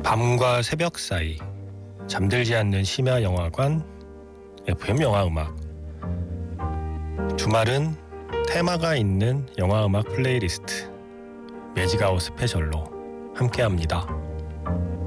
밤과 새벽 사이 잠들지 않는 심야 영화관 FM 영화음악. 주말은 테마가 있는 영화음악 플레이리스트 매직아웃 스페셜로 함께합니다.